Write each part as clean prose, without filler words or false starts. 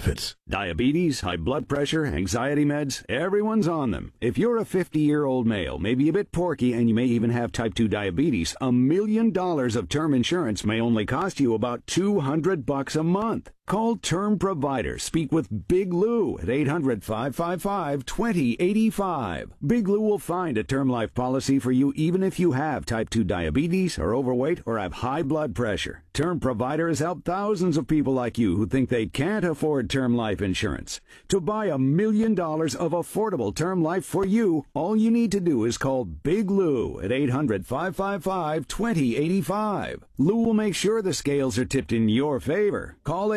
benefits. Diabetes, high blood pressure, anxiety meds, everyone's on them. If you're a 50-year-old male, maybe a bit porky, and you may even have type 2 diabetes, $1 million of term insurance may only cost you about $200 a month. Call Term Provider. Speak with Big Lou at 800-555-2085. Big Lou will find a term life policy for you even if you have type 2 diabetes, are overweight, or have high blood pressure. Term Provider has helped thousands of people like you who think they can't afford term life insurance. To buy $1 million of affordable term life for you, all you need to do is call Big Lou at 800-555-2085. Lou will make sure the scales are tipped in your favor. Call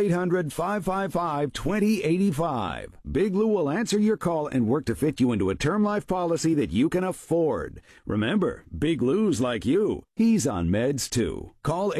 800-555-2085. Big Lou will answer your call and work to fit you into a term life policy that you can afford. Remember, Big Lou's like you. He's on meds too. Call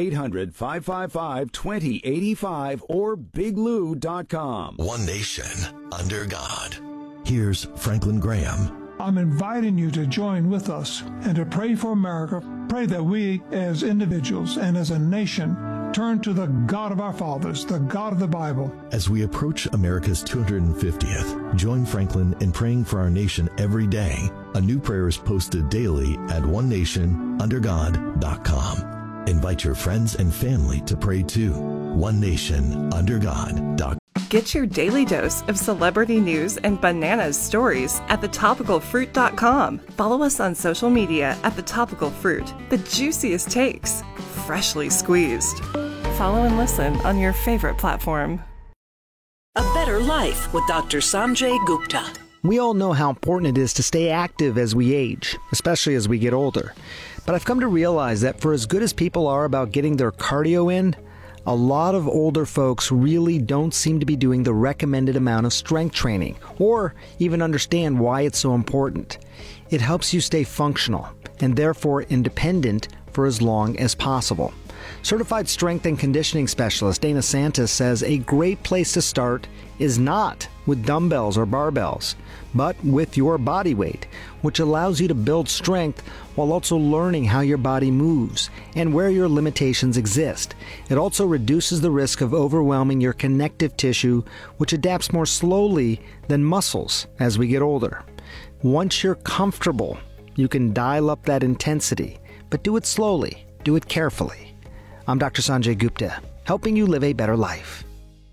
800-555-2085 or biglou.com. One nation under God. Here's Franklin Graham. I'm inviting you to join with us and to pray for America. Pray that we as individuals and as a nation turn to the God of our fathers, the God of the Bible. As we approach America's 250th, join Franklin in praying for our nation every day. A new prayer is posted daily at onenationundergod.com. Invite your friends and family to pray too. onenationundergod.com. Get your daily dose of celebrity news and bananas stories at thetopicalfruit.com. Follow us on social media at The Topical Fruit. The juiciest takes, freshly squeezed. Follow and listen on your favorite platform. A Better Life with Dr. Sanjay Gupta. We all know how important it is to stay active as we age, especially as we get older. But I've come to realize that for as good as people are about getting their cardio in, a lot of older folks really don't seem to be doing the recommended amount of strength training, or even understand why it's so important. It helps you stay functional, and therefore independent for as long as possible. Certified strength and conditioning specialist Dana Santis says a great place to start is not with dumbbells or barbells, but with your body weight, which allows you to build strength while also learning how your body moves and where your limitations exist. It also reduces the risk of overwhelming your connective tissue, which adapts more slowly than muscles as we get older. Once you're comfortable, you can dial up that intensity, but do it slowly, do it carefully. I'm Dr. Sanjay Gupta, helping you live a better life.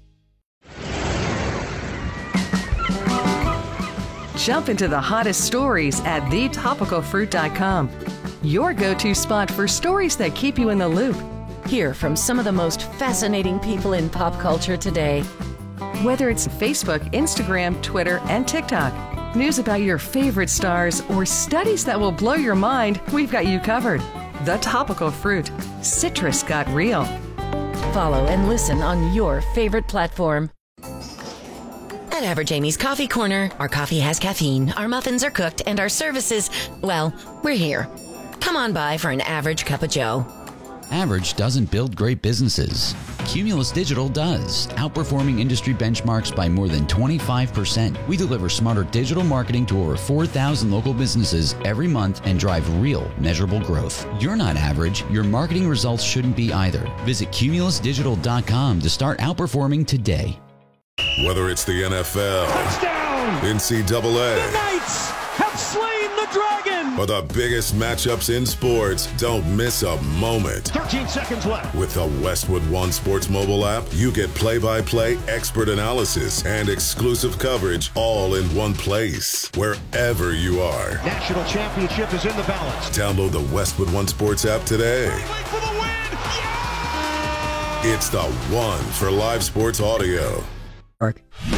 Jump into the hottest stories at thetopicalfruit.com. Your go-to spot for stories that keep you in the loop. Hear from some of the most fascinating people in pop culture today. Whether it's Facebook, Instagram, Twitter, and TikTok, news about your favorite stars, or studies that will blow your mind, we've got you covered. The Topical Fruit. Citrus got real. Follow and listen on your favorite platform. At Average Amy's Coffee Corner, our coffee has caffeine, our muffins are cooked, and our services, well, we're here. Come on by for an average cup of joe. Average doesn't build great businesses. Cumulus Digital does, outperforming industry benchmarks by more than 25%. We deliver smarter digital marketing to over 4,000 local businesses every month and drive real, measurable growth. You're not average. Your marketing results shouldn't be either. Visit cumulusdigital.com to start outperforming today. Whether it's the NFL, touchdown! NCAA, the Knights have slain the dragon, or the biggest matchups in sports, don't miss a moment. 13 seconds left. With the Westwood One Sports mobile app, you get play-by-play expert analysis and exclusive coverage all in one place, wherever you are. National championship is in the balance. Download the Westwood One Sports app today. For the win! Yeah! It's the one for live sports audio. The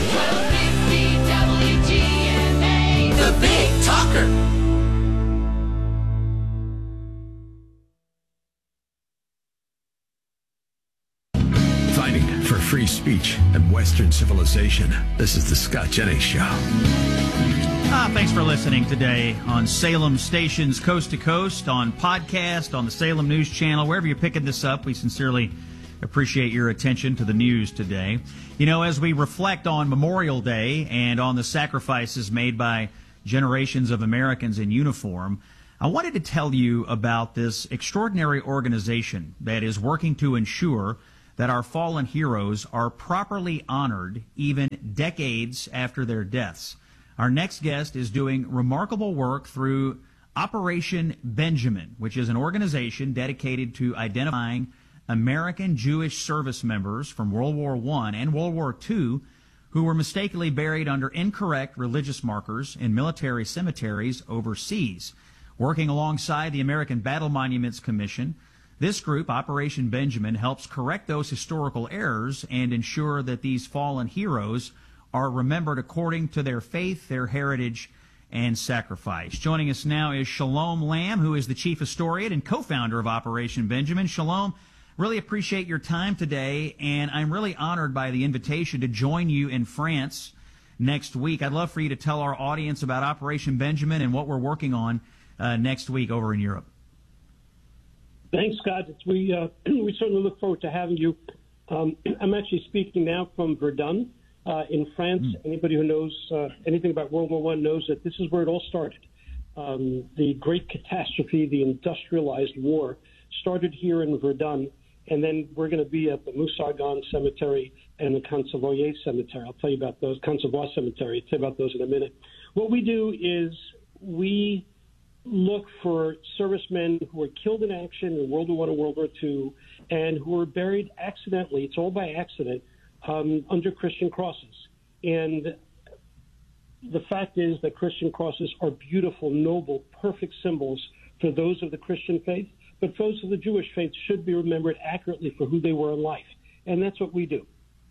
Big Talker. Fighting for free speech and Western civilization. This is the Scott Jennings Show. Thanks for listening today on Salem Stations Coast to Coast, on podcast, on the Salem News Channel, wherever you're picking this up. We sincerely appreciate your attention to the news today. You know, as we reflect on Memorial Day and on the sacrifices made by generations of Americans in uniform, I wanted to tell you about this extraordinary organization that is working to ensure that our fallen heroes are properly honored even decades after their deaths. Our next guest is doing remarkable work through Operation Benjamin, which is an organization dedicated to identifying American Jewish service members from World War I and World War II who were mistakenly buried under incorrect religious markers in military cemeteries overseas. Working alongside the American Battle Monuments Commission, this group, Operation Benjamin, helps correct those historical errors and ensure that these fallen heroes are remembered according to their faith, their heritage, and sacrifice. Joining us now is Shalom Lamb, who is the chief historian and co-founder of Operation Benjamin. Shalom, really appreciate your time today, and I'm really honored by the invitation to join you in France next week. I'd love for you to tell our audience about Operation Benjamin and what we're working on next week over in Europe. Thanks, Scott. We certainly look forward to having you. I'm actually speaking now from Verdun in France. Anybody who knows anything about World War I knows that this is where it all started. The great catastrophe, the industrialized war, started here in Verdun, and then we're going to be at the Moussagon Cemetery and the Concavoyer Cemetery. I'll tell you about those. Concavoyer Cemetery. I'll tell you about those in a minute. What we do is we look for servicemen who were killed in action in World War I and World War II and who were buried accidentally, it's all by accident, under Christian crosses. And the fact is that Christian crosses are beautiful, noble, perfect symbols for those of the Christian faith, but those of the Jewish faith should be remembered accurately for who they were in life. And that's what we do.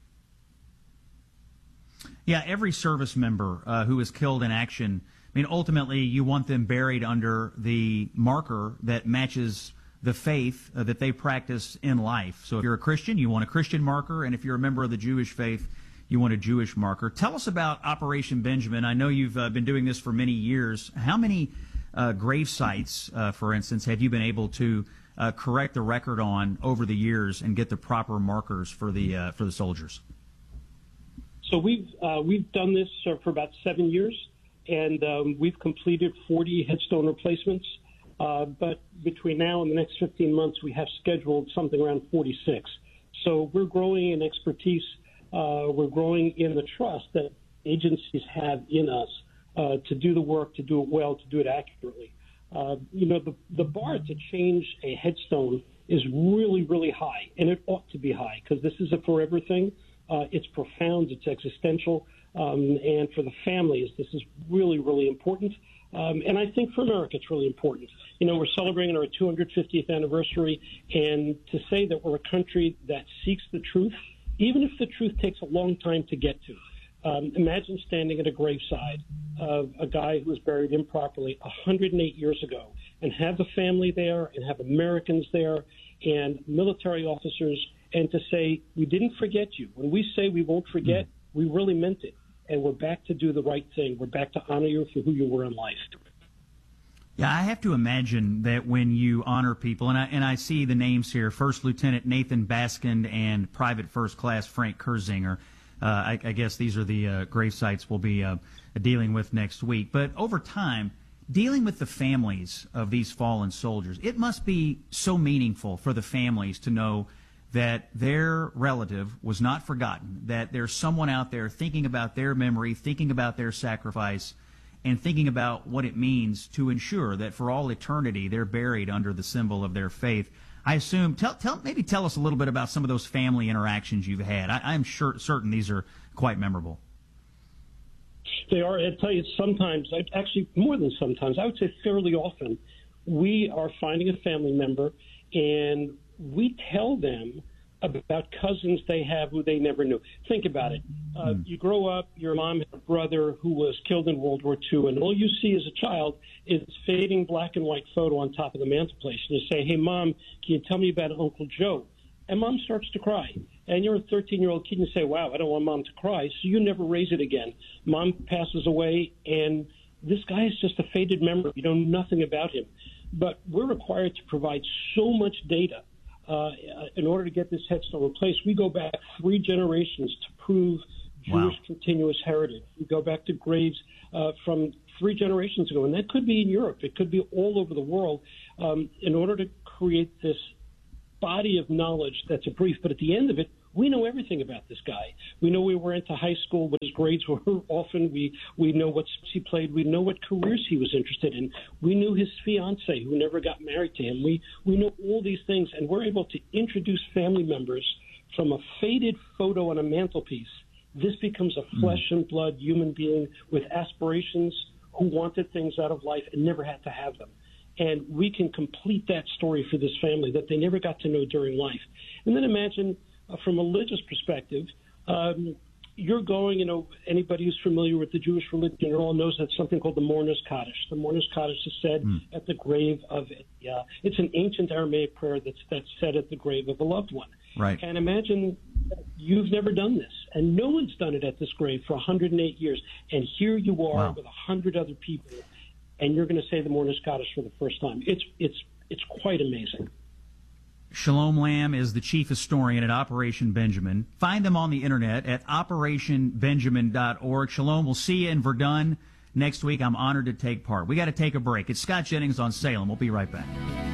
Yeah, every service member who is killed in action, I mean, ultimately, you want them buried under the marker that matches the faith that they practice in life. So if you're a Christian, you want a Christian marker, and if you're a member of the Jewish faith, you want a Jewish marker. Tell us about Operation Benjamin. I know you've been doing this for many years. How many grave sites, for instance, have you been able to correct the record on over the years and get the proper markers for the soldiers? So we've done this for about 7 years. And we've completed 40 headstone replacements. But between now and the next 15 months, we have scheduled something around 46. So we're growing in expertise. We're growing in the trust that agencies have in us to do the work, to do it well, to do it accurately. The bar to change a headstone is really, really high, and it ought to be high because this is a forever thing. It's profound. It's existential. And for the families, this is really, really important. And I think for America, it's really important. We're celebrating our 250th anniversary, and to say that we're a country that seeks the truth, even if the truth takes a long time to get to. Imagine standing at a graveside of a guy who was buried improperly 108 years ago and have the family there and have Americans there and military officers, and to say, we didn't forget you. When we say we won't forget, we really meant it. And we're back to do the right thing. We're back to honor you for who you were in life. Yeah, I have to imagine that when you honor people, and I see the names here, First Lieutenant Nathan Baskind and Private First Class Frank Kurzinger. I guess these are the grave sites we'll be dealing with next week. But over time, dealing with the families of these fallen soldiers, it must be so meaningful for the families to know that their relative was not forgotten, that there's someone out there thinking about their memory, thinking about their sacrifice, and thinking about what it means to ensure that for all eternity they're buried under the symbol of their faith. I assume, maybe tell us a little bit about some of those family interactions you've had. I'm certain these are quite memorable. They are. I'll tell you, sometimes, actually more than sometimes, I would say fairly often, we are finding a family member and we tell them about cousins they have who they never knew. Think about it. You grow up, your mom had a brother who was killed in World War II, and all you see as a child is this fading black and white photo on top of the mantelpiece. And you say, hey, Mom, can you tell me about Uncle Joe? And Mom starts to cry. And you're a 13-year-old kid and you say, wow, I don't want Mom to cry. So you never raise it again. Mom passes away, and this guy is just a faded memory. You know nothing about him. But we're required to provide so much data in order to get this headstone replaced. We go back 3 generations to prove Jewish continuous heritage. We go back to graves from 3 generations ago, and that could be in Europe. It could be all over the world in order to create this body of knowledge that's a brief, but at the end of it, we know everything about this guy. We know where he went to high school, what his grades were often. We know what sports he played. We know what careers he was interested in. We knew his fiancée, who never got married to him. We know all these things, and we're able to introduce family members from a faded photo on a mantelpiece. This becomes a flesh and blood human being with aspirations who wanted things out of life and never had to have them. And we can complete that story for this family that they never got to know during life. And then imagine, from a religious perspective, you're going, anybody who's familiar with the Jewish religion all knows that something called the Mourner's Kaddish. The Mourner's Kaddish is said at the grave of it. It's an ancient Aramaic prayer that's said at the grave of a loved one. Right. And imagine you've never done this, and no one's done it at this grave for 108 years. And here you are with 100 other people, and you're going to say the Mourner's Kaddish for the first time. It's quite amazing. Shalom Lamb is the chief historian at Operation Benjamin. Find them on the internet at operationbenjamin.org. Shalom, we'll see you in Verdun next week. I'm honored to take part. We got to take a break. It's Scott Jennings on Salem. We'll be right back.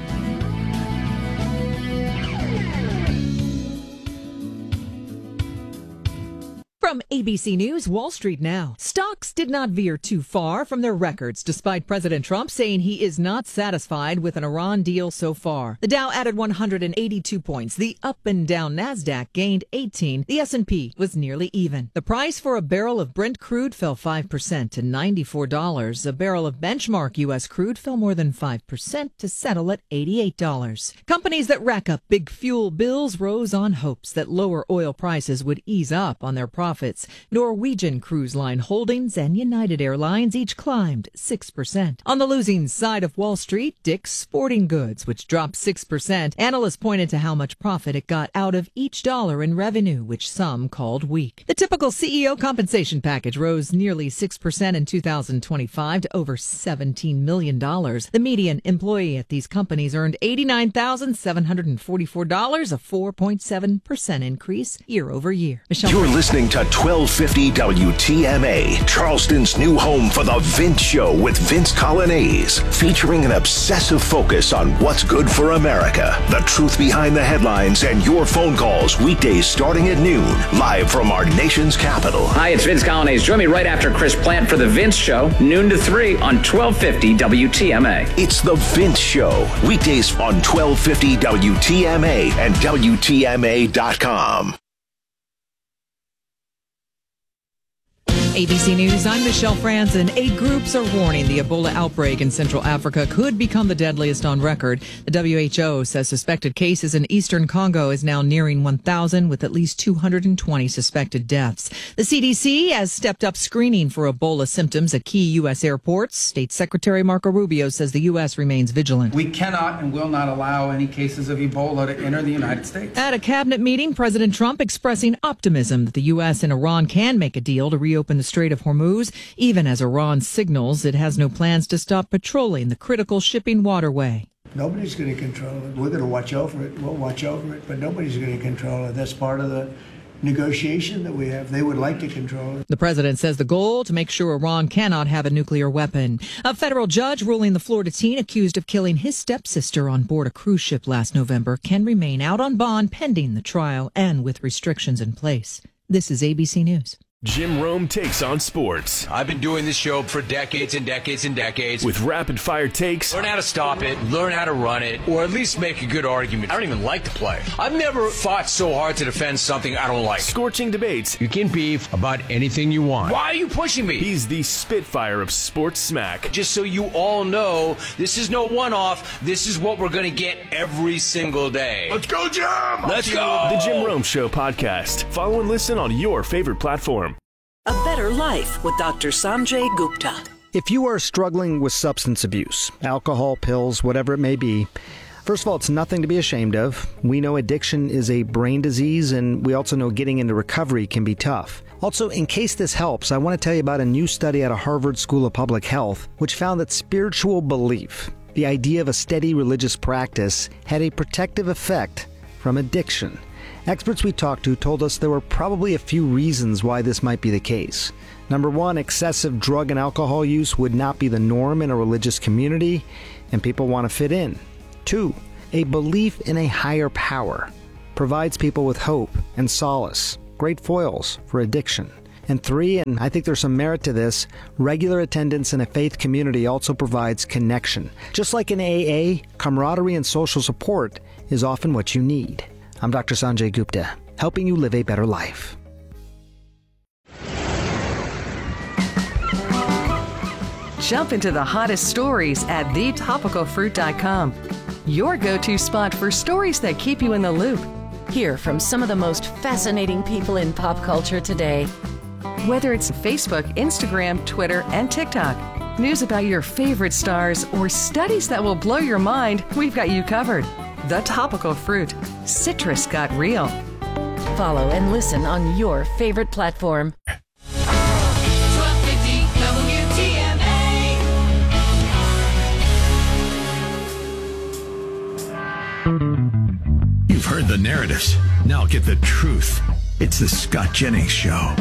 From ABC News, Wall Street Now. Stocks did not veer too far from their records, despite President Trump saying he is not satisfied with an Iran deal so far. The Dow added 182 points. The up and down NASDAQ gained 18. The S&P was nearly even. The price for a barrel of Brent crude fell 5% to $94. A barrel of benchmark U.S. crude fell more than 5% to settle at $88. Companies that rack up big fuel bills rose on hopes that lower oil prices would ease up on their profits. Norwegian Cruise Line Holdings and United Airlines each climbed 6%. On the losing side of Wall Street, Dick's Sporting Goods, which dropped 6%. Analysts pointed to how much profit it got out of each dollar in revenue, which some called weak. The typical CEO compensation package rose nearly 6% in 2025 to over $17 million. The median employee at these companies earned $89,744, a 4.7% increase year over year. You're listening to 1250 WTMA, Charleston's new home for The Vince Show with Vince Colonnese, featuring an obsessive focus on what's good for America, the truth behind the headlines, and your phone calls weekdays starting at noon, live from our nation's capital. Hi, it's Vince Colonnese. Join me right after Chris Plant for The Vince Show, noon to 3 on 1250 WTMA. It's The Vince Show, weekdays on 1250 WTMA and WTMA.com. ABC News, I'm Michelle Franzen. 8 groups are warning the Ebola outbreak in Central Africa could become the deadliest on record. The WHO says suspected cases in eastern Congo is now nearing 1,000 with at least 220 suspected deaths. The CDC has stepped up screening for Ebola symptoms at key U.S. airports. State Secretary Marco Rubio says the U.S. remains vigilant. We cannot and will not allow any cases of Ebola to enter the United States. At a cabinet meeting, President Trump expressing optimism that the U.S. and Iran can make a deal to reopen the Strait of Hormuz, even as Iran signals it has no plans to stop patrolling the critical shipping waterway. Nobody's going to control it. We're going to watch over it. We'll watch over it, but nobody's going to control it. That's part of the negotiation that we have. They would like to control it. The president says the goal to make sure Iran cannot have a nuclear weapon. A federal judge ruling the Florida teen accused of killing his stepsister on board a cruise ship last November can remain out on bond pending the trial and with restrictions in place. This is ABC News. Jim Rome takes on sports. I've been doing this show for decades and decades and decades. With rapid-fire takes. Learn how to stop it, learn how to run it, or at least make a good argument. I don't even like the play. I've never fought so hard to defend something I don't like. Scorching debates. You can beef about anything you want. Why are you pushing me? He's the Spitfire of sports smack. Just so you all know, this is no one-off. This is what we're going to get every single day. Let's go, Jim! Let's go! The Jim Rome Show podcast. Follow and listen on your favorite platform. A Better Life with Dr. Sanjay Gupta. If you are struggling with substance abuse, alcohol, pills, whatever it may be, first of all, it's nothing to be ashamed of. We know addiction is a brain disease, and we also know getting into recovery can be tough. Also, in case this helps, I want to tell you about a new study out of Harvard School of Public Health, which found that spiritual belief, the idea of a steady religious practice, had a protective effect from addiction. Experts we talked to told us there were probably a few reasons why this might be the case. Number one, excessive drug and alcohol use would not be the norm in a religious community, and people want to fit in. 2, A belief in a higher power provides people with hope and solace, great foils for addiction. And 3, and I think there's some merit to this, regular attendance in a faith community also provides connection. Just like in AA, camaraderie and social support is often what you need. I'm Dr. Sanjay Gupta, helping you live a better life. Jump into the hottest stories at thetopicalfruit.com. Your go-to spot for stories that keep you in the loop. Hear from some of the most fascinating people in pop culture today. Whether it's Facebook, Instagram, Twitter, and TikTok, news about your favorite stars, or studies that will blow your mind, we've got you covered. The Topical Fruit. Citrus got real. Follow and listen on your favorite platform. 1250 WTMA. You've heard the narratives. Now get the truth. It's the Scott Jennings Show.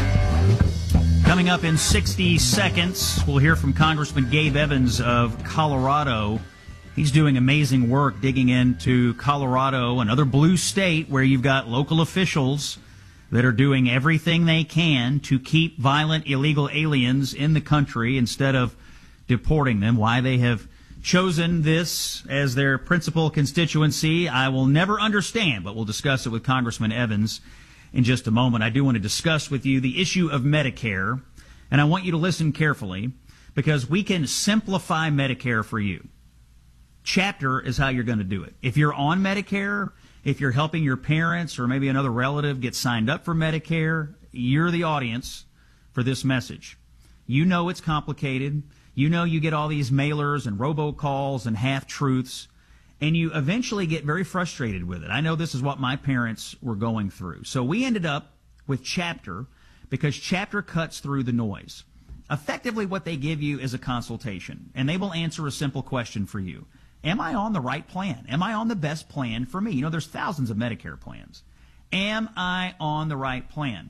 Coming up in 60 seconds, we'll hear from Congressman Gabe Evans of Colorado. He's doing amazing work digging into Colorado, another blue state where you've got local officials that are doing everything they can to keep violent illegal aliens in the country instead of deporting them. Why they have chosen this as their principal constituency, I will never understand, but we'll discuss it with Congressman Evans in just a moment. I do want to discuss with you the issue of Medicare, and I want you to listen carefully because we can simplify Medicare for you. Chapter is how you're going to do it. If you're on Medicare, if you're helping your parents or maybe another relative get signed up for Medicare, you're the audience for this message. You know it's complicated. You know you get all these mailers and robocalls and half-truths, and you eventually get very frustrated with it. I know this is what my parents were going through. So we ended up with Chapter because Chapter cuts through the noise. Effectively, what they give you is a consultation, and they will answer a simple question for you. Am I on the right plan? Am I on the best plan for me? You know, there's thousands of Medicare plans. Am I on the right plan?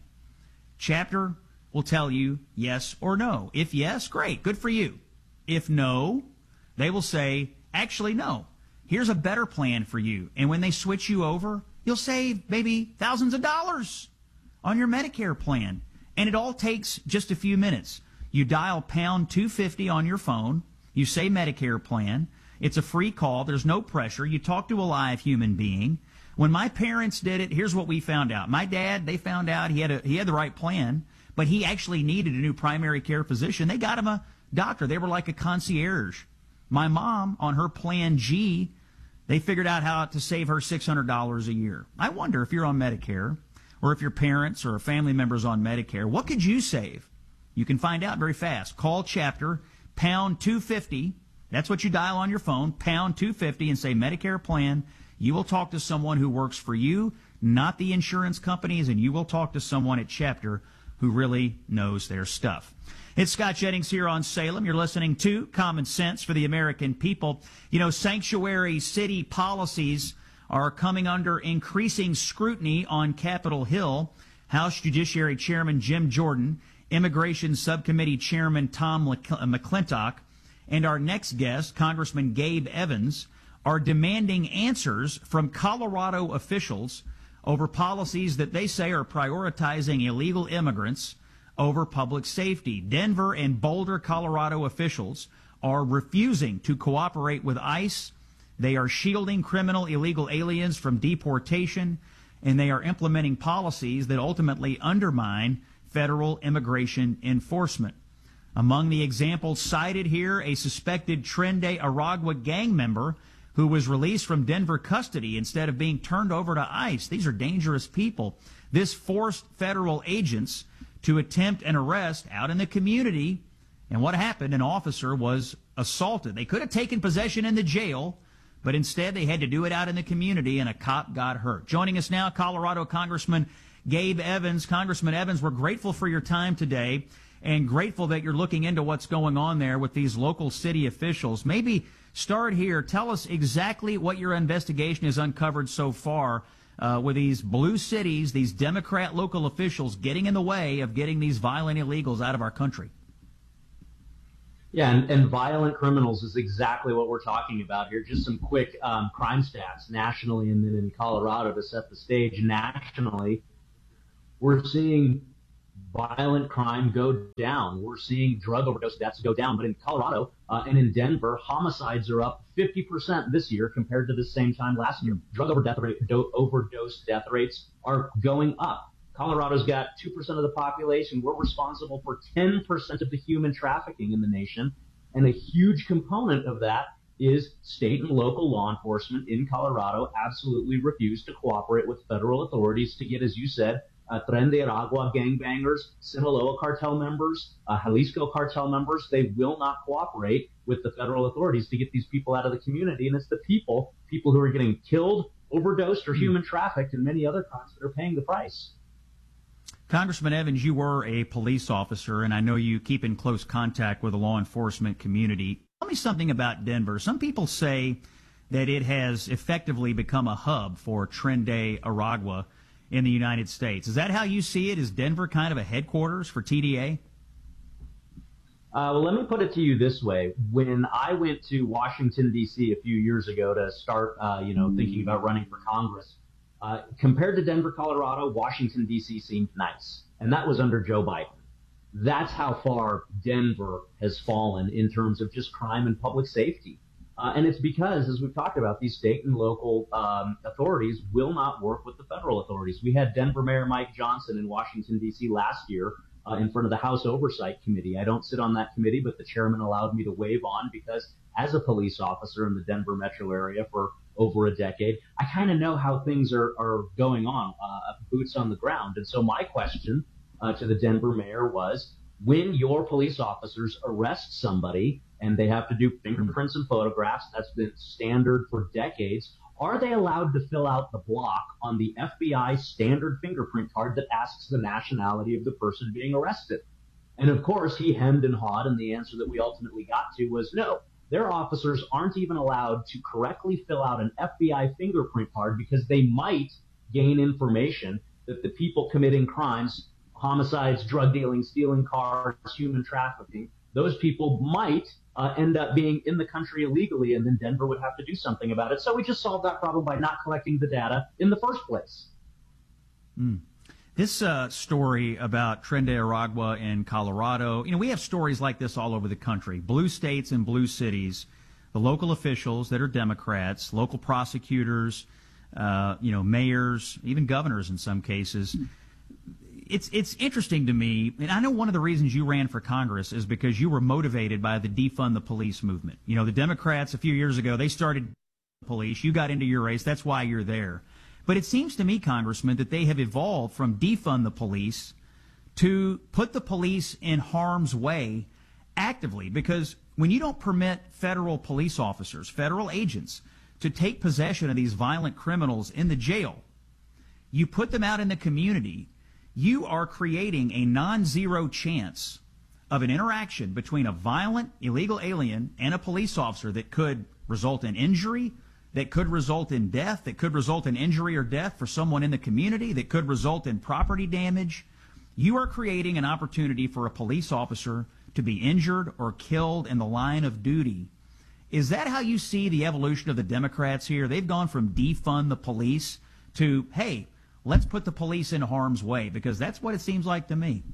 Chapter will tell you yes or no. If yes, great, good for you. If no, they will say, actually, no. Here's a better plan for you. And when they switch you over, you'll save maybe thousands of dollars on your Medicare plan. And it all takes just a few minutes. You dial pound 250 on your phone. You say Medicare plan. It's a free call. There's no pressure. You talk to a live human being. When my parents did it, here's what we found out. My dad, they found out he had the right plan, but he actually needed a new primary care physician. They got him a doctor. They were like a concierge. My mom, on her Plan G, they figured out how to save her $600 a year. I wonder if you're on Medicare or if your parents or a family member's on Medicare, what could you save? You can find out very fast. Call Chapter, pound 250. That's what you dial on your phone, pound 250, and say Medicare plan. You will talk to someone who works for you, not the insurance companies, and you will talk to someone at Chapter who really knows their stuff. It's Scott Jennings here on Salem. You're listening to Common Sense for the American People. You know, sanctuary city policies are coming under increasing scrutiny on Capitol Hill. House Judiciary Chairman Jim Jordan, Immigration Subcommittee Chairman Tom McClintock, and our next guest, Congressman Gabe Evans, are demanding answers from Colorado officials over policies that they say are prioritizing illegal immigrants over public safety. Denver and Boulder, Colorado officials are refusing to cooperate with ICE. They are shielding criminal illegal aliens from deportation, and they are implementing policies that ultimately undermine federal immigration enforcement. Among the examples cited here, a suspected Trende Aragua gang member who was released from Denver custody instead of being turned over to ICE. These are dangerous people. This forced federal agents to attempt an arrest out in the community. And what happened? An officer was assaulted. They could have taken possession in the jail, but instead they had to do it out in the community, and a cop got hurt. Joining us now, Colorado Congressman Gabe Evans. Congressman Evans, we're grateful for your time today and grateful that you're looking into what's going on there with these local city officials. Maybe start here. Tell us exactly what your investigation has uncovered so far with these blue cities, these Democrat local officials getting in the way of getting these violent illegals out of our country. Yeah, and violent criminals is exactly what we're talking about here. Just some quick crime stats nationally and then in Colorado to set the stage. Nationally, we're seeing violent crime go down. We're seeing drug overdose deaths go down. But in Colorado and in Denver, homicides are up 50% this year compared to the same time last year. Drug overdose death rates are going up. Colorado's got 2% of the population. We're responsible for 10% of the human trafficking in the nation. And a huge component of that is state and local law enforcement in Colorado absolutely refuse to cooperate with federal authorities to get, as you said, Tren de Aragua gangbangers, Sinaloa cartel members, Jalisco cartel members. They will not cooperate with the federal authorities to get these people out of the community. And it's the people who are getting killed, overdosed, or human trafficked and many other crimes that are paying the price. Congressman Evans, you were a police officer, and I know you keep in close contact with the law enforcement community. Tell me something about Denver. Some people say that it has effectively become a hub for Tren de Aragua in the United States. Is that how you see it? Is Denver kind of a headquarters for TDA? Well, let me put it to you this way. When I went to Washington, D.C. a few years ago to start, thinking about running for Congress, compared to Denver, Colorado, Washington, D.C. seemed nice. And that was under Joe Biden. That's how far Denver has fallen in terms of just crime and public safety. And it's because, as we've talked about, these state and local authorities will not work with the federal authorities. We had Denver Mayor Mike Johnson in Washington, D.C. last year in front of the House Oversight Committee. I don't sit on that committee, but the chairman allowed me to wave on because as a police officer in the Denver metro area for over a decade, I kind of know how things are going on, boots on the ground. And so my question to the Denver mayor was, when your police officers arrest somebody and they have to do fingerprints and photographs, that's been standard for decades, are they allowed to fill out the block on the FBI standard fingerprint card that asks the nationality of the person being arrested? And of course, he hemmed and hawed, and the answer that we ultimately got to was no. Their officers aren't even allowed to correctly fill out an FBI fingerprint card because they might gain information that the people committing crimes, homicides, drug dealing, stealing cars, human trafficking, those people might end up being in the country illegally, and then Denver would have to do something about it. So we just solved that problem by not collecting the data in the first place. This story about Tren de Aragua in Colorado, we have stories like this all over the country. Blue states and blue cities, the local officials that are Democrats, local prosecutors, mayors, even governors in some cases. It's interesting to me, and I know one of the reasons you ran for Congress is because you were motivated by the defund the police movement. The Democrats a few years ago, they started the police. You got into your race. That's why you're there. But it seems to me, Congressman, that they have evolved from defund the police to put the police in harm's way actively. Because when you don't permit federal police officers, federal agents, to take possession of these violent criminals in the jail, you put them out in the community, you are creating a non-zero chance of an interaction between a violent illegal alien and a police officer that could result in injury, that could result in death, that could result in injury or death for someone in the community, that could result in property damage. You are creating an opportunity for a police officer to be injured or killed in the line of duty. Is that how you see the evolution of the Democrats here? They've gone from defund the police to, hey, let's put the police in harm's way, because that's what it seems like to me.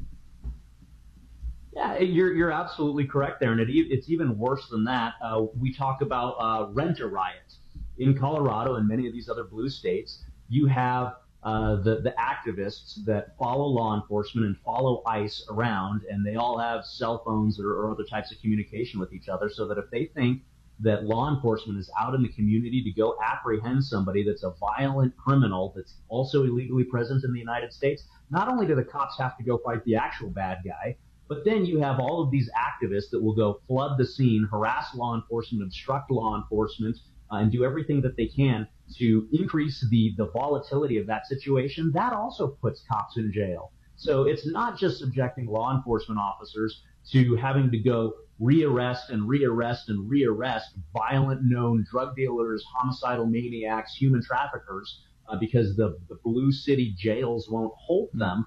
Yeah, you're absolutely correct there, and it's even worse than that. We talk about rent-a-riot. In Colorado and many of these other blue states, you have the activists that follow law enforcement and follow ICE around, and they all have cell phones or other types of communication with each other, so that if they think that law enforcement is out in the community to go apprehend somebody that's a violent criminal that's also illegally present in the United States, not only do the cops have to go fight the actual bad guy, but then you have all of these activists that will go flood the scene, harass law enforcement, obstruct law enforcement, and do everything that they can to increase the volatility of that situation. That also puts cops in jail. So it's not just subjecting law enforcement officers to having to go rearrest and rearrest and rearrest violent known drug dealers, homicidal maniacs, human traffickers, because the blue city jails won't hold them.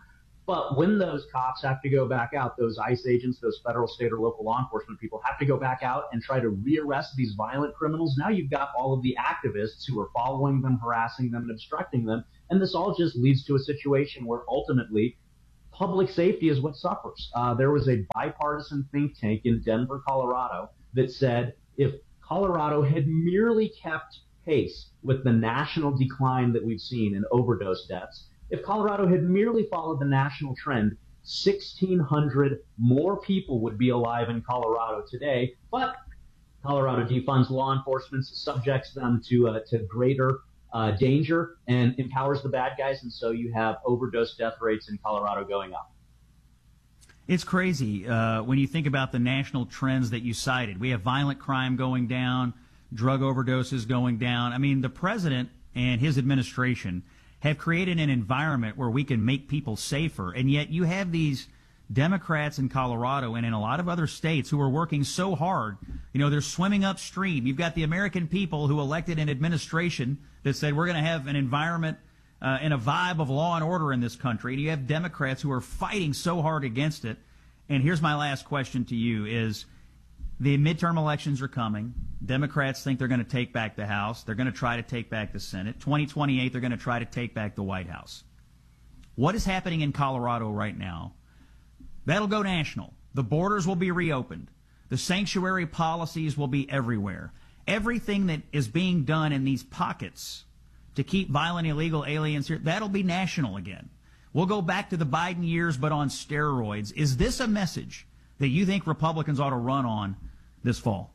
But when those cops have to go back out, those ICE agents, those federal, state, or local law enforcement people have to go back out and try to rearrest these violent criminals, now you've got all of the activists who are following them, harassing them, and obstructing them. And this all just leads to a situation where ultimately public safety is what suffers. There was a bipartisan think tank in Denver, Colorado, that said if Colorado had merely kept pace with the national decline that we've seen in overdose deaths, if Colorado had merely followed the national trend, 1,600 more people would be alive in Colorado today. But Colorado defunds law enforcement, subjects them to greater danger, and empowers the bad guys. And so you have overdose death rates in Colorado going up. It's crazy when you think about the national trends that you cited. We have violent crime going down, drug overdoses going down. I mean, the president and his administration have created an environment where we can make people safer, and yet you have these Democrats in Colorado and in a lot of other states who are working so hard. You know, they're swimming upstream. You've got the American people who elected an administration that said we're going to have an environment and a vibe of law and order in this country, and you have Democrats who are fighting so hard against it. And here's my last question to you is, the midterm elections are coming. Democrats think they're going to take back the House. They're going to try to take back the Senate. 2028, they're going to try to take back the White House. What is happening in Colorado right now? That'll go national. The borders will be reopened. The sanctuary policies will be everywhere. Everything that is being done in these pockets to keep violent, illegal aliens here, that'll be national again. We'll go back to the Biden years, but on steroids. Is this a message that you think Republicans ought to run on this fall?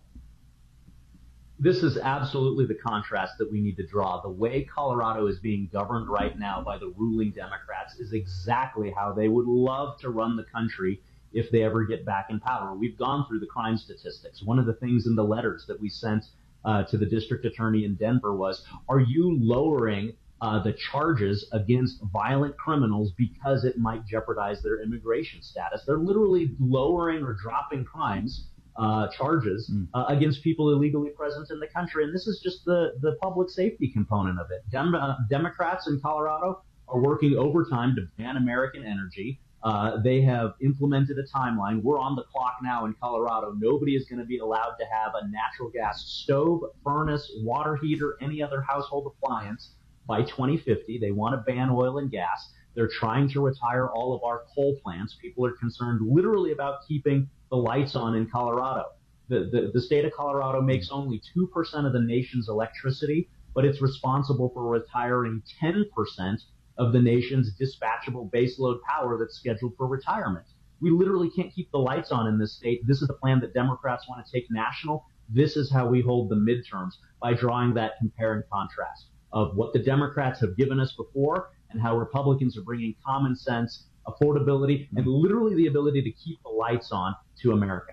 This is absolutely the contrast that we need to draw. The way Colorado is being governed right now by the ruling Democrats is exactly how they would love to run the country if they ever get back in power. We've gone through the crime statistics. One of the things in the letters that we sent to the district attorney in Denver was, are you lowering the charges against violent criminals because it might jeopardize their immigration status? They're literally lowering or dropping crimes charges against people illegally present in the country. And this is just the public safety component of it. Democrats in Colorado are working overtime to ban American energy. They have implemented a timeline. We're on the clock now in Colorado. Nobody is going to be allowed to have a natural gas stove, furnace, water heater, any other household appliance by 2050. They want to ban oil and gas. They're trying to retire all of our coal plants. People are concerned literally about keeping the lights on in Colorado. The state of Colorado makes only 2% of the nation's electricity, but it's responsible for retiring 10% of the nation's dispatchable baseload power that's scheduled for retirement. We literally can't keep the lights on in this state. This is the plan that Democrats want to take national. This is how we hold the midterms, by drawing that compare and contrast of what the Democrats have given us before and how Republicans are bringing common sense, affordability, and literally the ability to keep the lights on to America.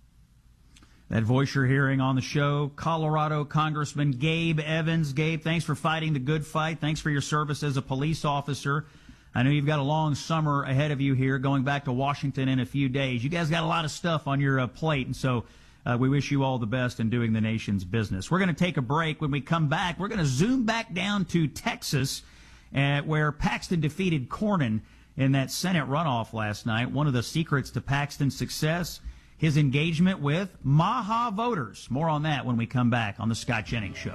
That voice you're hearing on the show, Colorado Congressman Gabe Evans. Gabe, thanks for fighting the good fight. Thanks for your service as a police officer. I know you've got a long summer ahead of you here, going back to Washington in a few days. You guys got a lot of stuff on your plate, and so we wish you all the best in doing the nation's business. We're going to take a break. When we come back, we're going to zoom back down to Texas, where Paxton defeated Cornyn in that Senate runoff last night. One of the secrets to Paxton's success, his engagement with Maha voters. More on that when we come back on the Scott Jennings Show.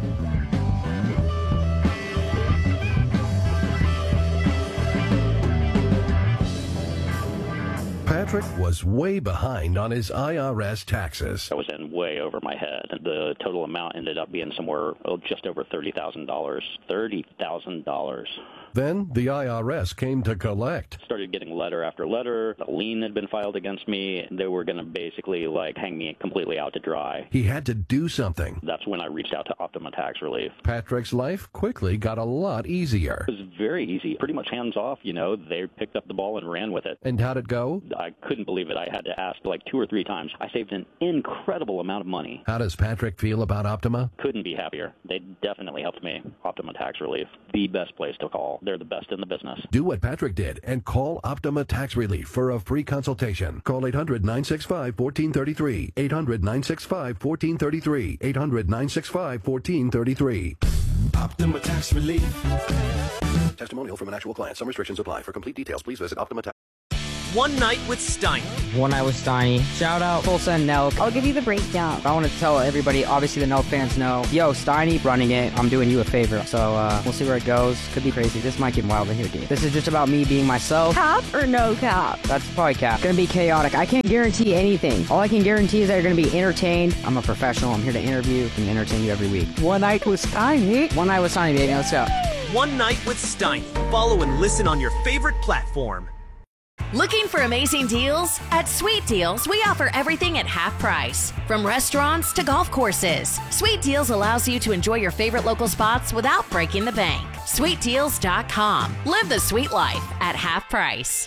Patrick was way behind on his IRS taxes. I was in way over my head. The total amount ended up being somewhere just over $30,000. $30,000. Then the IRS came to collect. Started getting letter after letter. A lien had been filed against me. They were going to basically hang me completely out to dry. He had to do something. That's when I reached out to Optima Tax Relief. Patrick's life quickly got a lot easier. It was very easy, pretty much hands off. They picked up the ball and ran with it. And how'd it go? I couldn't believe it. I had to ask 2 or 3 times. I saved an incredible amount of money. How does Patrick feel about Optima? Couldn't be happier. They definitely helped me. Optima Tax Relief, the best place to call. They're the best in the business. Do what Patrick did and call Optima Tax Relief for a free consultation. Call 800-965-1433. 800-965-1433. 800-965-1433. Optima Tax Relief. testimonial from an actual client. Some restrictions apply. For complete details, please visit Optima Tax. One Night with Steiny. One Night with Steiny. Shout out Tulsa and Nelk. I'll give you the breakdown. I want to tell everybody, obviously the Nelk fans know, yo, Steiny running it, I'm doing you a favor. So we'll see where it goes. Could be crazy. This might get wild in here, dude. This is just about me being myself. Cap or no cap? That's probably cap. It's going to be chaotic. I can't guarantee anything. All I can guarantee is that you're going to be entertained. I'm a professional. I'm here to interview and entertain you every week. One Night with Steiny. One Night with Steiny, baby. Let's go. One Night with Steiny. Follow and listen on your favorite platform. Looking for amazing deals? At Sweet Deals, we offer everything at half price. From restaurants to golf courses, Sweet Deals allows you to enjoy your favorite local spots without breaking the bank. SweetDeals.com. Live the sweet life at half price.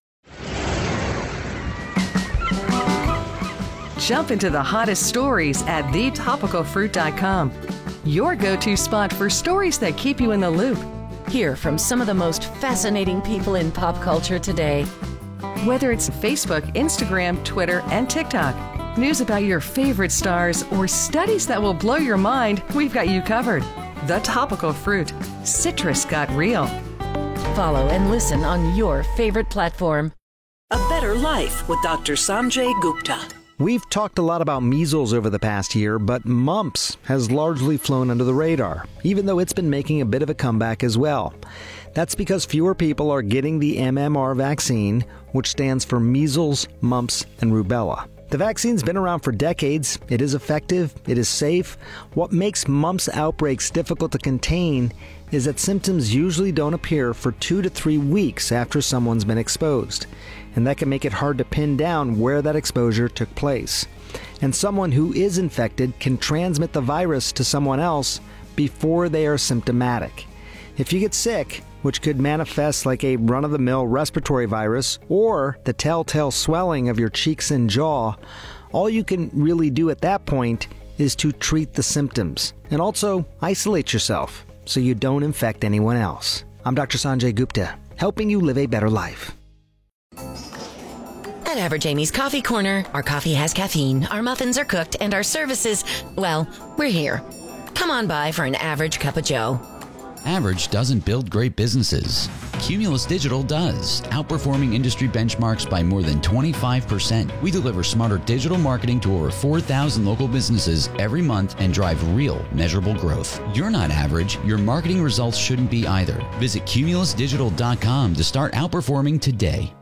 Jump into the hottest stories at thetopicalfruit.com. Your go-to spot for stories that keep you in the loop. Hear from some of the most fascinating people in pop culture today. Whether it's Facebook, Instagram, Twitter, and TikTok, news about your favorite stars, or studies that will blow your mind, we've got you covered. The Topical Fruit. Citrus got real. Follow and listen on your favorite platform. A Better Life with Dr. Sanjay Gupta. We've talked a lot about measles over the past year, but mumps has largely flown under the radar, even though it's been making a bit of a comeback as well. That's because fewer people are getting the MMR vaccine, which stands for measles, mumps, and rubella. The vaccine's been around for decades. It is effective. It is safe. What makes mumps outbreaks difficult to contain is that symptoms usually don't appear for 2 to 3 weeks after someone's been exposed. And that can make it hard to pin down where that exposure took place. And someone who is infected can transmit the virus to someone else before they are symptomatic. If you get sick, which could manifest like a run-of-the-mill respiratory virus or the telltale swelling of your cheeks and jaw, all you can really do at that point is to treat the symptoms and also isolate yourself so you don't infect anyone else. I'm Dr. Sanjay Gupta, helping you live a better life. At Average Amy's Coffee Corner, our coffee has caffeine, our muffins are cooked, and our services, well, we're here. Come on by for an average cup of joe. Average doesn't build great businesses. Cumulus Digital does, outperforming industry benchmarks by more than 25%. We deliver smarter digital marketing to over 4,000 local businesses every month and drive real, measurable growth. You're not average. Your marketing results shouldn't be either. Visit cumulusdigital.com to start outperforming today.